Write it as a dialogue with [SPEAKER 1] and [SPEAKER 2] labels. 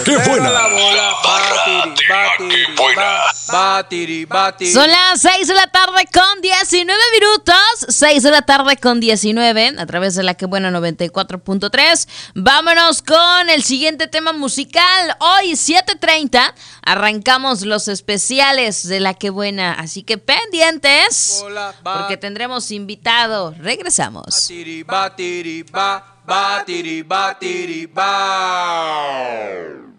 [SPEAKER 1] ¡Qué buena!
[SPEAKER 2] La bola, batiri, batiri, batiri.
[SPEAKER 3] Son las 6 de la tarde con 19 minutos. 6 de la tarde con 19 a través de la que buena 94.3. Vámonos con el siguiente tema musical. Hoy 7:30 arrancamos los especiales de la que buena. Así que pendientes porque tendremos invitado. Regresamos.
[SPEAKER 2] Batiri, batiri, batiri, batiri,